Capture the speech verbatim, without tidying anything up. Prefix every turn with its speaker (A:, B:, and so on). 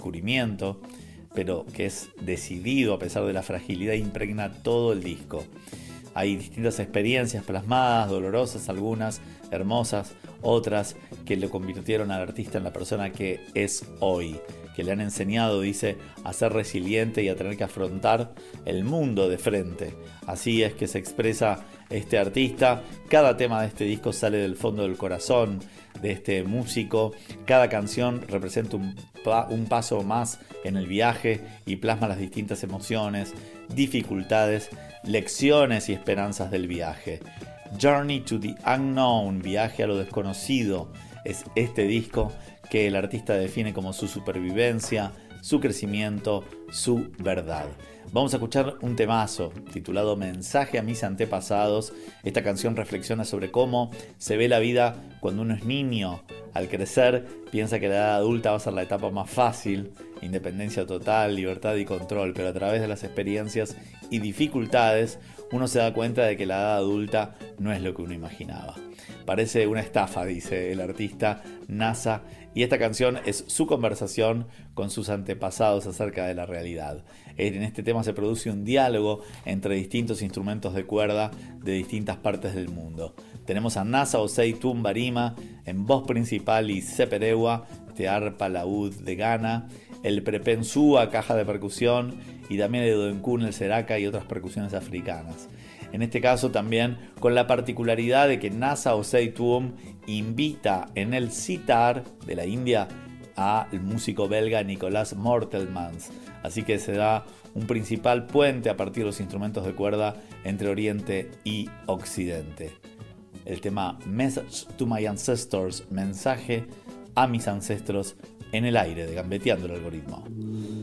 A: descubrimiento, pero que es decidido a pesar de la fragilidad, impregna todo el disco. Hay distintas experiencias plasmadas, dolorosas algunas, hermosas, otras que lo convirtieron al artista en la persona que es hoy, que le han enseñado, dice, a ser resiliente y a tener que afrontar el mundo de frente. Así es que se expresa este artista. Cada tema de este disco sale del fondo del corazón de este músico. Cada canción representa un, pa- un paso más en el viaje y plasma las distintas emociones, dificultades, lecciones y esperanzas del viaje. Journey to the Unknown, viaje a lo desconocido, es este disco que el artista define como su supervivencia, su crecimiento, su verdad. Vamos a escuchar un temazo titulado Mensaje a mis antepasados. Esta canción reflexiona sobre cómo se ve la vida cuando uno es niño. Al crecer piensa que la edad adulta va a ser la etapa más fácil, independencia total, libertad y control, pero a través de las experiencias y dificultades uno se da cuenta de que la edad adulta no es lo que uno imaginaba. Parece una estafa, dice el artista NASA, y esta canción es su conversación con sus antepasados acerca de la realidad. En este tema se produce un diálogo entre distintos instrumentos de cuerda de distintas partes del mundo. Tenemos a Nasa Osei Tumbarima en voz principal y Seperewa, este arpa laúd de Ghana, el prepensúa, caja de percusión, y también el doenkun, el seraka y otras percusiones africanas. En este caso también con la particularidad de que Nasa Osei Tuum invita en el sitar de la India al músico belga Nicolas Mortelmans. Así que se da un principal puente a partir de los instrumentos de cuerda entre Oriente y Occidente. El tema Message to My Ancestors, mensaje a mis ancestros, en el aire de Gambeteando el Algoritmo.